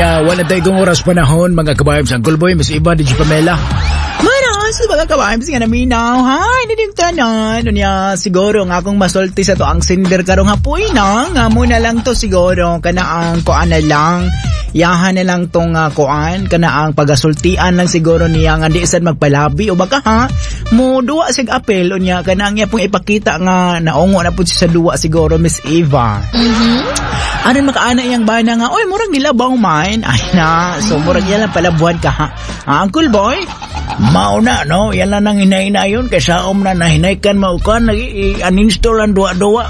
Unya, wala tayo kong oras panahon, mga kabayabs. Uncle Boy, Miss Eva, DJ Pamela. Maras, mga kabayabs nga naminaw. Hay, hindi tanan. Unya, siguro nga akong masulti sa to ang sinder karong hapoy na. Nga muna lang to siguro, kanaang kuan na lang. Yahan na lang tong kuan, kanaang pagasultian lang siguro niya nga di sad magpalabi o baka ha mo duwa sig apel unya kanaang niya pong ipakita nga naungo na pud sa duwa siguro Miss Eva. Aron makaana iyang bana nga oy murag nilabaw man ay na so murag yan lang palabuhan ka ha. Uncle Boy mauna no yan lang nang hinay-hinayon kaysa na nahinaykan maukan uninstall ang duwa-duwa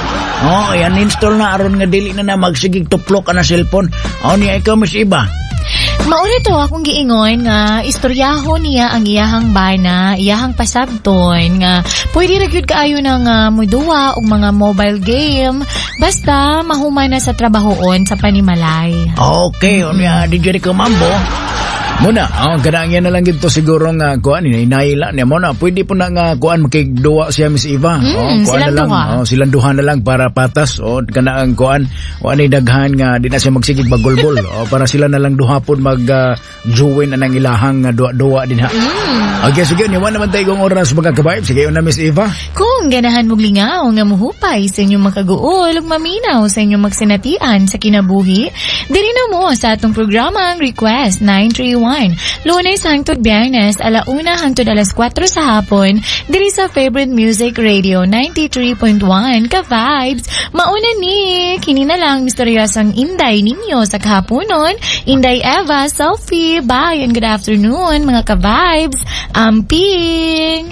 oh yan install na aron nga dili na magsigig tuplok ka na cellphone. Niya ikaw Miss Iba. Mauna to akong giingon nga istoryahon niya ang iyahang bana, iyahang pasabton nga pwede ra gyud kaayo ng muduwa og mga mobile game basta mahuman na sa trabahoon sa panimalay. Okay, niya DJ ko mambo. Muna, kanang yan na lang dito siguro nga kuan inaila niya mo na pwede po na nga kuan makigduwa siya Miss Eva. Kuan silang na lang. duha. Silang duha na lang para patas kanang kuan wala daghan nga di na siya magsigig bagulbol para sila na lang duha pod mag join anang ilahang duwa din ha. Okay, sige niwa naman tayo kong oras mga kabayb. Sige na Miss Eva. Kung ganahan mong lingaw nga muhupay sa inyong makaguol ug maminaw sa inyong magsinatian sa kinabuhi, diri na mo sa atong programang Request 931. Lunes hangtod Biyernes, 1:00 hangtod 4:00 sa hapon, diri sa Favorite Music Radio 93.1 ka-vibes. Mauna ni, kini na lang misteryosang Inday ninyo sa kahaponon. Inday Eva, Sophie, bye and good afternoon mga ka-vibes. Amping!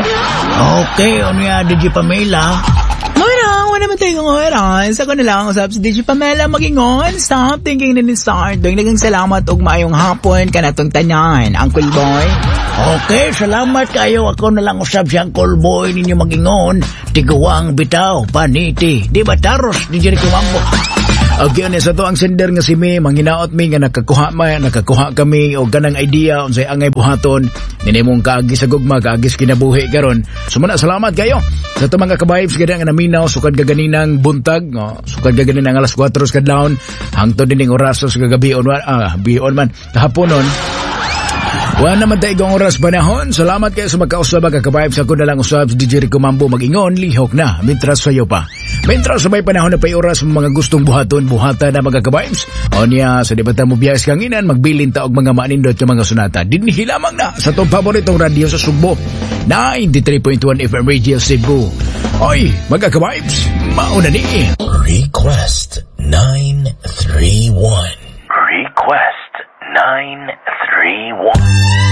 Okay, niya DJ Pamela. Wala naman tayong oras. Ako na lang usap si DJ Pamela magingon. Stop thinking na ni start. Doing nagang salamat og maayong hapon kanatong tanan, Uncle Boy. Okay, salamat kayo. Ako na lang usap si Uncle Boy ninyo magingon. Tiguang bitaw, paniti. Di ba taros, DJ Kumambo? Okay, sa to ang sender nga si May, manginaot mi nga nakakuha kami o ganang idea unsay angay buhaton ninimong kaagi sa gugma, kaagi sa kinabuhi karon. Sumuna salamat kayo sa to mga kabayibs gada nga naminaw sukad gaganinang buntag, sukad gaganinang alas 4 kadlawon hangtod dining oras sa gagabion bion man kahaponon. Wala naman tayo ikong oras panahon. Salamat kayo sa magkausap mga kabayibs. Ako na lang usap si DJ Rico Mambo mag-ingon, lihok na, mintras sa'yo pa. Mintras sa may panahon na pa'y oras mga gustong buhata na mga kabayibs. O niya, sa dibata mo biyas kanginan, magbilin taog mga manindot yung mga sunata. Dinhi lamang na sa itong paboritong radio sa Sugbo, 93.1 FM Radio Cebu. Oy, mga kabayibs, mauna ni. Request 931. Request 931.